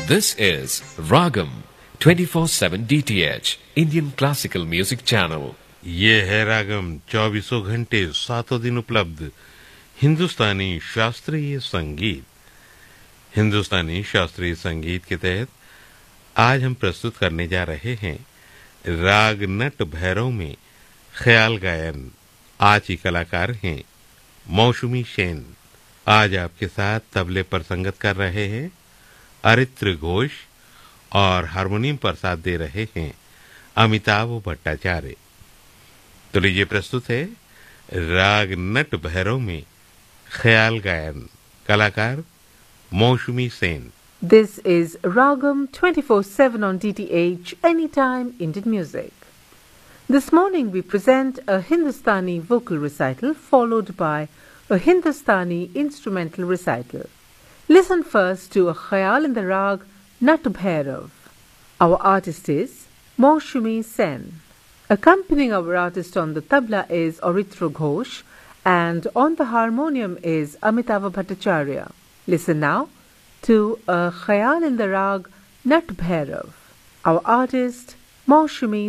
This is Ragam 24/7 DTH Indian Classical Music Channel. ये है रागम 24 घंटे 7 दिन उपलब्ध हिंदुस्तानी शास्त्रीय संगीत। हिंदुस्तानी शास्त्रीय संगीत के तहत आज हम प्रस्तुत करने जा रहे हैं राग नट भैरव में ख्याल गायन। आज की कलाकार हैं मौसमी सेन। आज आपके साथ तबले पर संगत कर रहे हैं अरित्र घोष और हारमोनियम पर साथ दे रहे हैं अमिताभ भट्टाचार्य। तो लीजिए प्रस्तुत है राग नट भैरव में ख्याल गायन। कलाकार मौसमी Sen. This is Ragam 24/7 on DTH Anytime Indian Music. This morning we present a Hindustani vocal recital followed by a Hindustani instrumental recital. Listen first to a khayal in the rag Nat Bhairav. Our artist is Maushumi Sen. Accompanying our artist on the tabla is Aritra Ghosh and on the harmonium is Amitava Bhattacharya. Listen now to a khayal in the rag Nat Bhairav. Our artist Maushumi